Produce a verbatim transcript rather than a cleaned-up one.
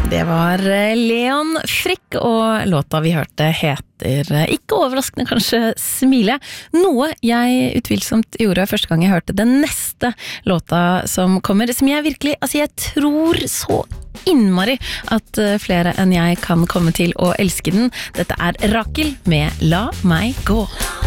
Det var Leon Frikk, og låta vi hørte heter, ikke overraskende kanskje, Smile. Noe jeg utvilsomt gjorde første gang jeg hørte den neste låta som kommer, som jeg virkelig, altså jeg tror så innmari at flere enn jeg kan komme til å elske den. Dette er Rakel med La meg gå.